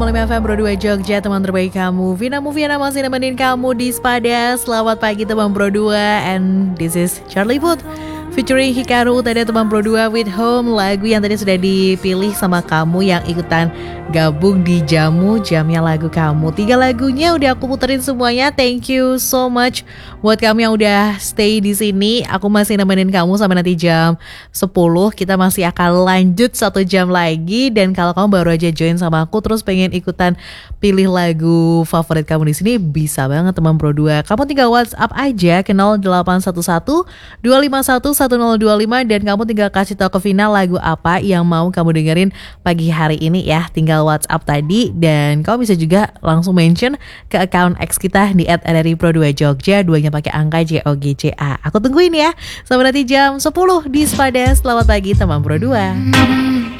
105 FM Bro 2 Jogja, teman terbaik kamu. Vina Mufiana masih nemenin kamu di Spada. Selamat pagi teman Bro 2. And this is Charlie Puth featuring Hikaru. Tadi teman Bro 2 with Home, lagu yang tadi sudah dipilih sama kamu yang ikutan gabung di Jamu Jamnya Lagu Kamu. 3 lagunya udah aku puterin semuanya. Thank you so much buat kamu yang udah stay di sini. Aku masih nemenin kamu sampai nanti jam 10. Kita masih akan lanjut 1 jam lagi. Dan kalau kamu baru aja join sama aku terus pengen ikutan pilih lagu favorit kamu di sini, bisa banget teman Bro 2. Kamu tinggal WhatsApp aja ke 0811 251 1025 dan kamu tinggal kasih tahu ke Vina lagu apa yang mau kamu dengerin pagi hari ini ya. Tinggal WhatsApp tadi dan kamu bisa juga langsung mention ke account X kita di @RRI_Pro2Jogja, 2-nya pakai angka JOGCA. Aku tungguin ya sampai nanti jam 10 di Spada. Selamat pagi teman Pro 2.